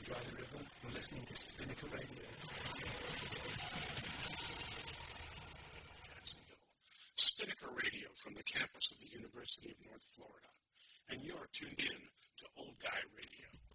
Dry the River. You're listening to Spinnaker Radio. Spinnaker Radio from the campus of the University of North Florida. And you're tuned in to Old Guy Radio.